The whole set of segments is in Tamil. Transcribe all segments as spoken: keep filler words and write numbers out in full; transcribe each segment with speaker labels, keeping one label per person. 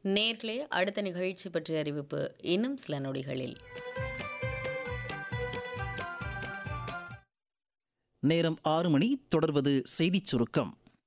Speaker 1: நேர்களே, அடுத்த நிகழ்ச்சி பற்றிய அறிவிப்பு இன்னும் சில நொடிகளில்.
Speaker 2: நேரம் ஆறு மணி. தொடர்வது செய்திச் சுருக்கம்.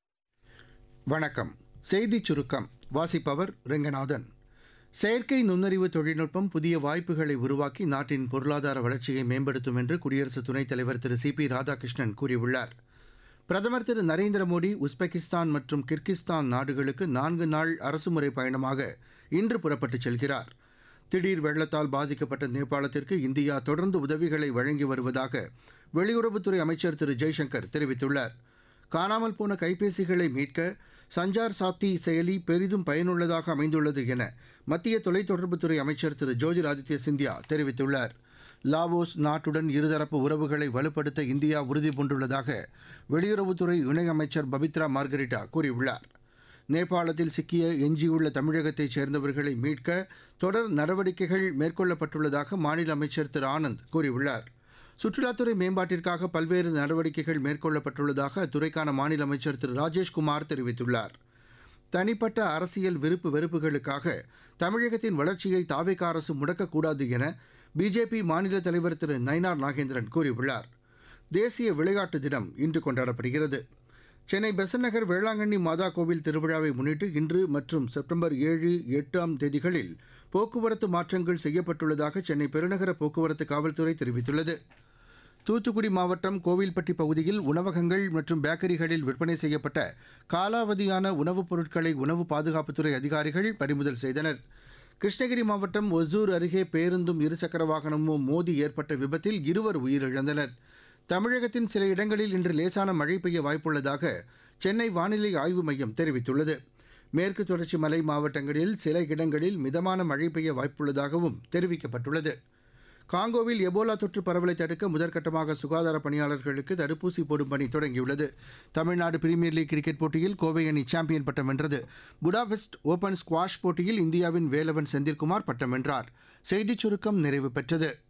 Speaker 3: வணக்கம். செய்திச் சுருக்கம் வாசிப்பவர் ரெங்கநாதன். செயற்கை நுண்ணறிவு தொழில்நுட்பம் புதிய வாய்ப்புகளை உருவாக்கி நாட்டின் பொருளாதார வளர்ச்சியை மேம்படுத்தும் என்று குடியரசு துணைத் தலைவர் திரு சி பி ராதாகிருஷ்ணன் கூறியுள்ளார். பிரதமர் திரு நரேந்திர மோடி உஸ்பெகிஸ்தான் மற்றும் கிர்கிஸ்தான் நாடுகளுக்கு நான்கு நாள் அரசுமுறை பயணமாக இன்று புறப்பட்டுச் செல்கிறார். திடீர் வெள்ளத்தால் பாதிக்கப்பட்ட நேபாளத்திற்கு இந்தியா தொடர்ந்து உதவிகளை வழங்கி வருவதாக வெளியுறவுத்துறை அமைச்சர் திரு ஜெய்சங்கர் தெரிவித்துள்ளார். காணாமல் போன கைபேசிகளை மீட்க சஞ்சார் சாத்தி செயலி பெரிதும் பயனுள்ளதாக அமைந்துள்ளது என மத்திய தொலைத்தொடர்புத்துறை அமைச்சர் திரு ஜோதிராதித்ய சிந்தியா தெரிவித்துள்ளார். லாவோஸ் நாட்டுடன் இருதரப்பு உறவுகளை வலுப்படுத்த இந்தியா உறுதிபூண்டுள்ளதாக வெளியுறவுத்துறை இணையமைச்சர் பபித்ரா மார்கரிட்டா கூறியுள்ளார். நேபாளத்தில் சிக்கிய எஞ்சியுள்ள தமிழகத்தைச் சேர்ந்தவர்களை மீட்க தொடர் நடவடிக்கைகள் மேற்கொள்ளப்பட்டுள்ளதாக மாநில அமைச்சர் திரு ஆனந்த் கூறியுள்ளார். சுற்றுலாத்துறை மேம்பாட்டிற்காக பல்வேறு நடவடிக்கைகள் மேற்கொள்ளப்பட்டுள்ளதாக அத்துறைக்கான மாநில அமைச்சர் திரு ராஜேஷ்குமார் தெரிவித்துள்ளார். தனிப்பட்ட அரசியல் விருப்பு வெறுப்புகளுக்காக தமிழகத்தின் வளர்ச்சியை தாவேகா அரசு முடக்கக்கூடாது என பிஜேபி மாநில தலைவர் திரு நயினார் நாகேந்திரன் கூறியுள்ளார். தேசிய விளையாட்டு தினம் இன்று கொண்டாடப்படுகிறது. சென்னை பெசன்ட் நகர் வேளாங்கண்ணி மாதா கோவில் திருவிழாவை முன்னிட்டு இன்று மற்றும் செப்டம்பர் ஏழு எட்டாம் தேதிகளில் போக்குவரத்து மாற்றங்கள் செய்யப்பட்டுள்ளதாக சென்னை பெருநகர போக்குவரத்து காவல்துறை தெரிவித்துள்ளது. தூத்துக்குடி மாவட்டம் கோவில்பட்டி பகுதியில் உணவகங்கள் மற்றும் பேக்கரிகளில் விற்பனை செய்யப்பட்ட காலாவதியான உணவுப் பொருட்களை உணவு பாதுகாப்புத்துறை அதிகாரிகள் பறிமுதல் செய்தனர். கிருஷ்ணகிரி மாவட்டம் ஒசூர் அருகே பேருந்தும் இருசக்கர வாகனமும் மோதி ஏற்பட்ட விபத்தில் இருவர் உயிரிழந்தனர். தமிழகத்தின் சில இடங்களில் இன்று லேசான மழை பெய்ய வாய்ப்புள்ளதாக சென்னை வானிலை ஆய்வு மையம் தெரிவித்துள்ளது. மேற்கு தொடர்ச்சி மலை மாவட்டங்களில் சில இடங்களில் மிதமான மழை பெய்ய வாய்ப்புள்ளதாகவும் தெரிவிக்கப்பட்டுள்ளது. காங்கோவில் எபோலா தொற்று பரவலை தடுக்க முதற்கட்டமாக சுகாதார பணியாளர்களுக்கு தடுப்பூசி போடும் பணி தொடங்கியுள்ளது. தமிழ்நாடு பிரீமியர் லீக் கிரிக்கெட் போட்டியில் கோவை அணி சாம்பியன் பட்டம் வென்றது. புடாபெஸ்ட் ஓபன் ஸ்குவாஷ் போட்டியில் இந்தியாவின் வேலவன் செந்தில்குமார் பட்டம் வென்றார். செய்திச் சுருக்கம் நிறைவு பெற்றது.